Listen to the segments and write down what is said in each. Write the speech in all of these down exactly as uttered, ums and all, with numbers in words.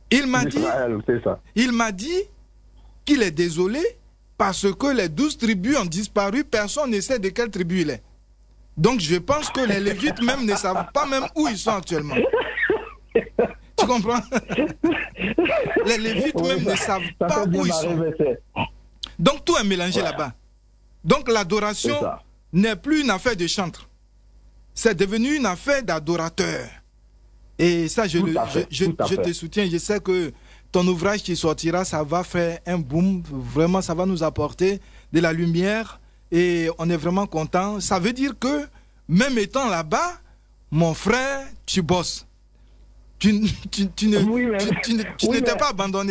Il m'a dit, c'est ça. Il m'a dit qu'il est désolé parce que les douze tribus ont disparu, personne ne sait de quelle tribu il est. Donc je pense que les Lévites même ne savent pas même où ils sont actuellement. Tu comprends? Les Lévites Oui, même ça, ne savent ça pas fait bien où ils marrer, sont. mais c'est- Donc tout est mélangé Ouais. là-bas. Donc l'adoration C'est ça. n'est plus une affaire de chantre. C'est devenu une affaire d'adorateur. Et ça, je, Tout le, à fait, je, je, tout à je fait. te soutiens. Je sais que ton ouvrage qui sortira, ça va faire un boom. Vraiment, ça va nous apporter de la lumière. Et on est vraiment content. Ça veut dire que, même étant là-bas, mon frère, tu bosses. Tu, tu, tu ne, Oui, mais- tu, tu ne- tu oui, n'étais mais- pas abandonné.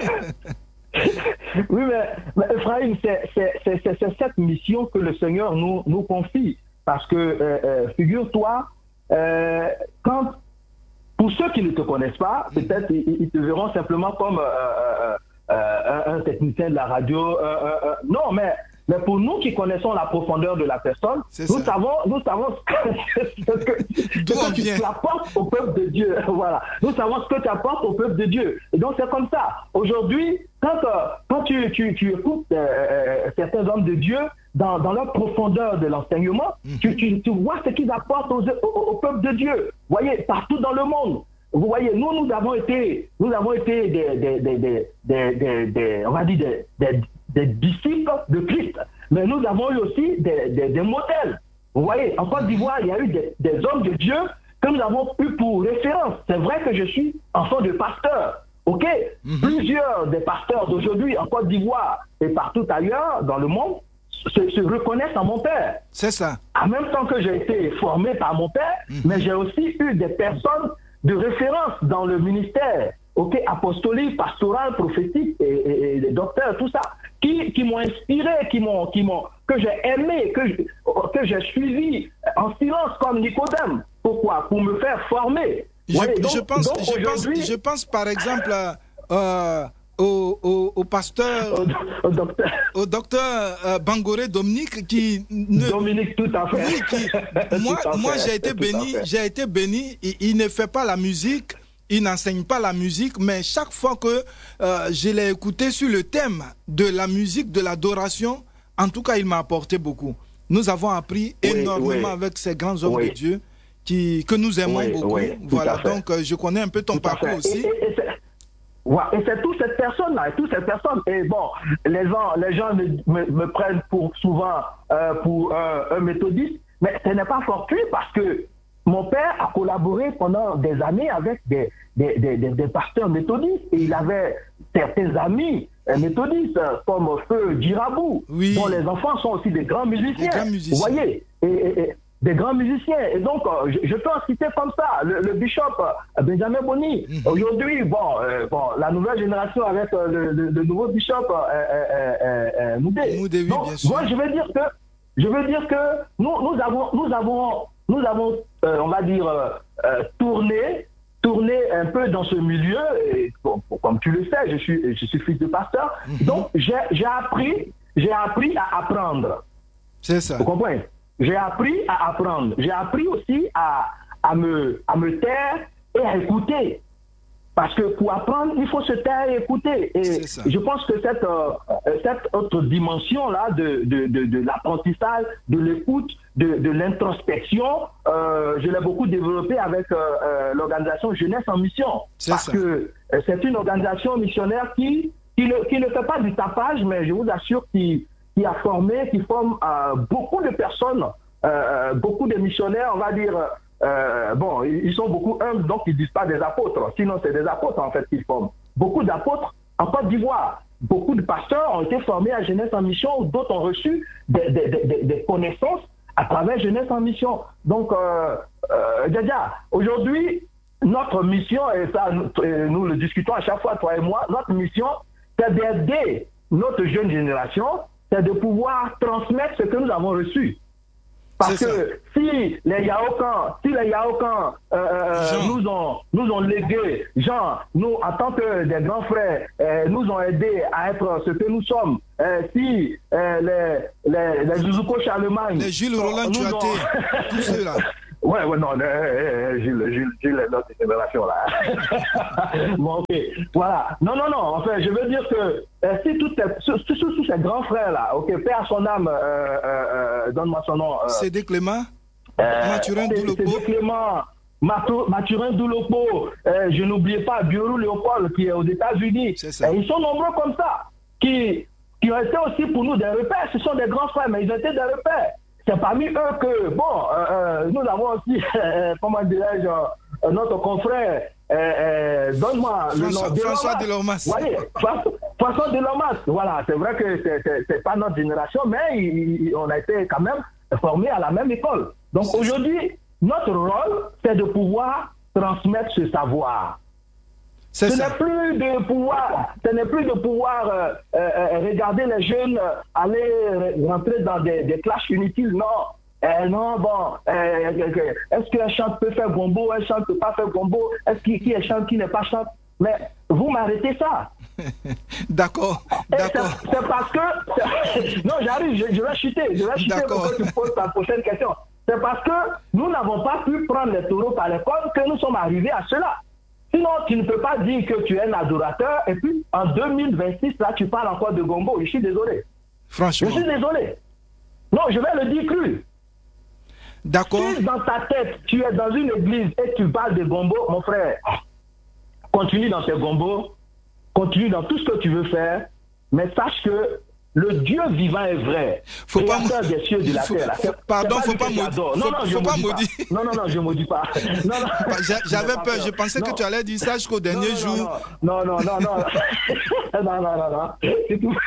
Oui, mais, mais Ephraim, c'est c'est- c'est- c'est- c'est cette mission que le Seigneur nous, nous confie. Parce que, euh, euh, figure-toi, euh, quand, pour ceux qui ne te connaissent pas, peut-être ils, ils te verront simplement comme euh, euh, euh, un, un technicien de la radio. euh, euh, euh, non, mais, mais pour nous qui connaissons la profondeur de la personne, C'est nous ça. savons, nous savons ce que, ce que, ce D'où on que tu vient. apportes au peuple de Dieu. Voilà. Nous savons ce que tu apportes au peuple de Dieu. Et donc c'est comme ça. Aujourd'hui, quand, euh, quand tu, tu, tu écoutes euh, euh, certains hommes de Dieu, dans, dans leur profondeur de l'enseignement, Mhm. tu, tu, tu vois ce qu'ils apportent aux- au, au peuple de Dieu. Vous voyez, partout dans le monde. Vous voyez, nous, nous avons été, nous avons été des, des, des, des, des, des- des- on va dire des, des, des disciples de Christ. Mais nous avons eu aussi des, des, des modèles. Vous voyez, en Côte d'Ivoire, il y a eu des, des hommes de Dieu que nous avons eu pour référence. C'est vrai que je suis enfant de pasteur. OK? Mhm. Plusieurs des pasteurs d'aujourd'hui en Côte d'Ivoire et partout ailleurs dans le monde se, se reconnaissent en mon père. C'est ça. En même temps que j'ai été formé par mon père, Mhm. mais j'ai aussi eu des personnes de référence dans le ministère, ok, apostolique, pastoral, prophétique, et, et, et les docteurs, tout ça, qui, qui m'ont inspiré, qui m'ont, qui m'ont, que j'ai aimé, que, je- que j'ai suivi en silence comme Nicodème. Pourquoi? Pour me faire former. Je, Voyez, je donc- pense, donc je, pense, aujourd'hui, je pense par exemple euh, au, au, au pasteur, au, au docteur au docteur euh, Bangoré Dominique qui ne, Dominique, tout à fait. oui, qui, Tout moi, à moi fait, j'ai été tout à béni, fait. j'ai été béni. Il, il ne fait pas la musique, il n'enseigne pas la musique, mais chaque fois que euh, je l'ai écouté sur le thème de la musique, de l'adoration, en tout cas, il m'a apporté beaucoup. Nous avons appris Oui, énormément oui. avec ces grands hommes Oui. de Dieu qui, que nous aimons Oui, beaucoup. oui, tout Voilà, à fait. donc euh, je connais un peu ton Tout à parcours fait. aussi. Et, et- et c'est- ouais, et c'est toutes ces personnes-là, et toutes ces personnes. Et bon, les gens, les gens me, me- me prennent pour souvent euh, pour un, un méthodiste, mais ce n'est pas fortuit parce que mon père a collaboré pendant des années avec des, des, des, des- des pasteurs méthodistes et il avait certains amis euh, méthodistes euh, comme Feu Girabou, Oui. dont les enfants sont aussi des grands musiciens. Des grands musiciens. Vous voyez, et, et- et des grands musiciens. Et donc, euh, je, je peux en citer comme ça, le, le bishop euh, Benjamin Boni. Mhm. Aujourd'hui, bon, euh, bon, la nouvelle génération avec euh, le, le- le nouveau bishop euh, euh, euh, euh, Moudé. Moudé, oui, Donc, bien sûr. moi, je veux dire que, je veux dire que nous, nous avons, nous avons, nous avons, euh, on va dire, euh, euh, tourné, tourné un peu dans ce milieu. Et, bon, comme tu le sais, je suis, je suis fils de pasteur. Mhm. Donc, j'ai j'ai appris, j'ai appris à apprendre. C'est ça. Vous comprenez? J'ai appris à apprendre. J'ai appris aussi à, à, me, à me taire et à écouter. Parce que pour apprendre, il faut se taire et écouter. Et C'est ça. je pense que cette, euh, cette autre dimension-là de, de, de, de l'apprentissage, de l'écoute, de, de l'introspection, euh, je l'ai beaucoup développée avec euh, euh, l'organisation Jeunesse en Mission. C'est Parce ça. que euh, c'est une organisation missionnaire qui, qui, ne, qui ne fait pas du tapage, mais je vous assure qu'il qui a formé, qui forme euh, beaucoup de personnes, euh, beaucoup de missionnaires, on va dire, euh, bon, ils sont beaucoup humbles, donc ils ne disent pas des apôtres, sinon c'est des apôtres en fait qu'ils forment. Beaucoup d'apôtres en Côte d'Ivoire, beaucoup de pasteurs ont été formés à Jeunesse en Mission, d'autres ont reçu des, des, des, des connaissances à travers Jeunesse en Mission. Donc, euh, euh, Djadia, aujourd'hui, notre mission, et ça nous, nous le discutons à chaque fois, toi et moi, notre mission, c'est d'aider notre jeune génération, c'est de pouvoir transmettre ce que nous avons reçu. Parce que si les Yaokans, si les Yaokans euh, nous ont nous ont légué, Jean, nous en tant que des grands frères, euh, nous ont aidés à être ce que nous sommes. Euh, si euh, les les les Zuzuko Charlemagne, les Jules Roland Tuaté, tous ceux-là. Ouais, ouais, non, euh, Gilles, Gilles, Gilles est notre génération là. Bon, ok, voilà. Non, non, non, enfin, je veux dire que euh, si tous ces grands frères là, ok, paix à son âme, euh, euh, euh, donne-moi son nom. Euh, C'est des Clément euh, Mathurin Doulopo. C'est des Clément Mathurin Doulopo. Euh, je n'oublie pas Biorou Léopold qui est aux États-Unis. Euh, ils sont nombreux comme ça, qui, qui ont été aussi pour nous des repères. Ce sont des grands frères, mais ils ont été des repères. C'est parmi eux que, bon, euh, euh, nous avons aussi, euh, comment dirais-je, euh, notre confrère, euh, euh, donne-moi le nom, François Delormas. Vous voyez, François Delormas. Voilà, c'est vrai que c'est pas notre génération, mais il, il, on a été quand même formés à la même école. Donc aujourd'hui, notre rôle, c'est de pouvoir transmettre ce savoir. Ce n'est plus de pouvoir, ce n'est plus de pouvoir euh, euh, regarder les jeunes aller rentrer dans des, des clashs inutiles. Non, euh, non, bon, euh, est-ce qu'un chant peut faire gombo, un chant ne peut pas faire gombo, est-ce qu'il qui est chant, qui n'est pas chant? Mais vous m'arrêtez ça. D'accord, d'accord. C'est parce que, non, j'arrive, je, je vais chuter, je vais chuter pour que tu poses ta prochaine question. C'est parce que nous n'avons pas pu prendre les taureaux par les cornes que nous sommes arrivés à cela. Sinon, tu ne peux pas dire que tu es un adorateur et puis en deux mille vingt-six, là, tu parles encore de gombo. Je suis désolé. Franchement. Je suis désolé. Non, je vais le dire cru. D'accord. Si dans ta tête, tu es dans une église et tu parles de gombo, mon frère, continue dans tes gombos, continue dans tout ce que tu veux faire, mais sache que le Dieu vivant est vrai. Faut pas des cieux de la faut, terre. Faut, pardon, faut pas maudire. Non, non, je pas maudis pas. Non, non, non, je maudis pas. Non, non. J'avais peur. Je pensais non. que tu allais dire ça jusqu'au dernier non, non, jour. Non, non, non, non. Non, non, non, non, non. C'est tout.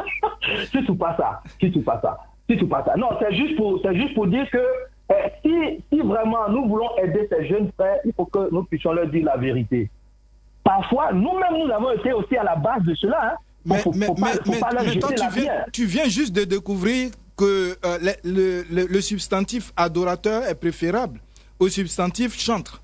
C'est tout pas ça. C'est tout pas ça. C'est tout pas ça. Non, c'est juste pour, c'est juste pour dire que eh, si, si vraiment nous voulons aider ces jeunes frères, il faut que nous puissions leur dire la vérité. Parfois, nous-mêmes, nous avons été aussi à la base de cela. Hein. Mais, faut, mais, faut pas, mais, faut mais toi, tu viens, tu viens juste de découvrir que euh, le, le, le substantif adorateur est préférable au substantif chantre.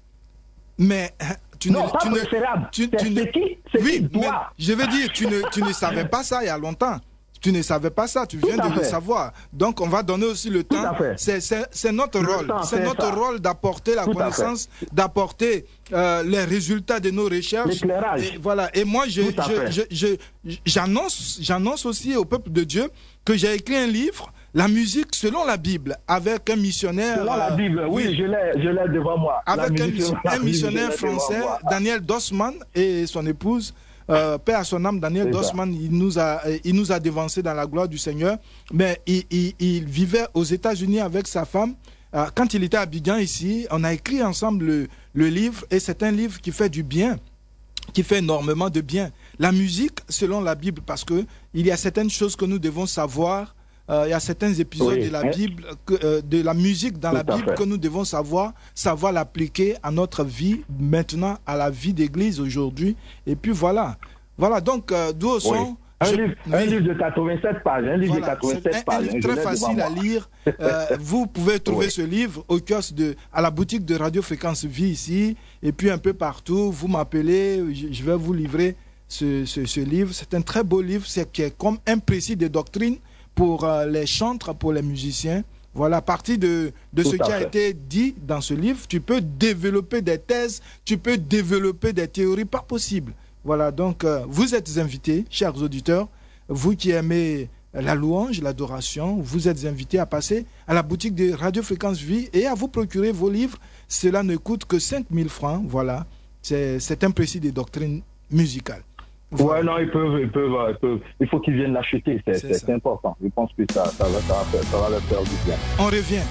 Mais tu non, ne, pas tu préférable. Ne, tu, tu ne, qui, oui, mais je veux dire, tu ne, tu ne savais pas ça il y a longtemps. Tu ne savais pas ça, tu viens de le savoir. Donc, on va donner aussi le temps. C'est notre le rôle. C'est notre ça. rôle d'apporter la Tout connaissance, d'apporter euh, les résultats de nos recherches. Et voilà. Et moi, je, je, je, je, j'annonce, j'annonce aussi au peuple de Dieu que j'ai écrit un livre, La musique selon la Bible, avec un missionnaire. Selon la Bible, oui, oui je l'ai, je l'ai devant moi. Avec un, un missionnaire français, Daniel Dossman, et son épouse. Euh, paix à son âme, Daniel Dossman, il nous a, il nous a dévancé dans la gloire du Seigneur, mais il, il, il vivait aux États-Unis avec sa femme. Euh, quand il était à Abidjan ici, on a écrit ensemble le, le livre, et c'est un livre qui fait du bien, qui fait énormément de bien. La musique, selon la Bible, parce que il y a certaines choses que nous devons savoir. Euh, il y a certains épisodes oui, de la Bible, que, euh, de la musique dans la Bible que nous devons savoir, savoir l'appliquer à notre vie maintenant, à la vie d'église aujourd'hui. Et puis voilà. Voilà, donc, euh, d'où au son... Oui. Un, je, livre, oui. un livre de quatre-vingt-sept pages. Un livre voilà, de quatre-vingt-sept un, pages. Un livre très facile à lire. Euh, vous pouvez trouver oui. ce livre au kiosque de, à la boutique de Radio Fréquence Vie ici, et puis un peu partout. Vous m'appelez, je, je vais vous livrer ce, ce, ce livre. C'est un très beau livre, c'est qui est comme un précis de doctrine pour euh, les chantres, pour les musiciens. Voilà, à partir de, de ce qui fait. a été dit dans ce livre, tu peux développer des thèses, tu peux développer des théories, pas possible. Voilà, donc euh, vous êtes invités, chers auditeurs, vous qui aimez la louange, l'adoration, vous êtes invités à passer à la boutique de Radio Fréquence Vie et à vous procurer vos livres. Cela ne coûte que cinq mille francs, voilà. C'est un précis des doctrines musicales. Voilà. Ouais, non, ils peuvent, ils peuvent, ils peuvent. Il faut qu'ils viennent l'acheter, c'est important. Je pense que ça, ça, va, ça, va faire, ça va leur faire du bien. On revient.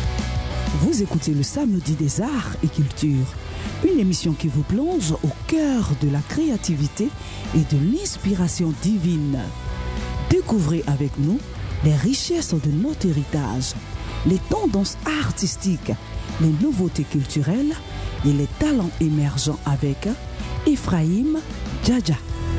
Vous écoutez le Samedi des Arts et Culture, une émission qui vous plonge au cœur de la créativité et de l'inspiration divine. Découvrez avec nous les richesses de notre héritage, les tendances artistiques, les nouveautés culturelles et les talents émergents avec Ephraim Djadja.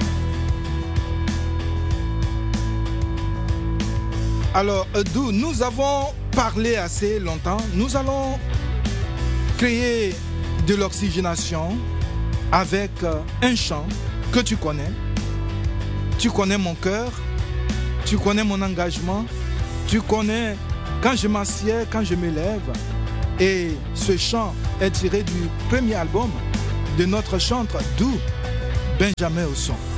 Alors, d'où nous avons parlé assez longtemps, nous allons créer de l'oxygénation avec un chant que tu connais. Tu connais mon cœur, tu connais mon engagement, tu connais quand je m'assieds, quand je me lève. Et ce chant est tiré du premier album de notre chantre, d'où Benjamin Osson.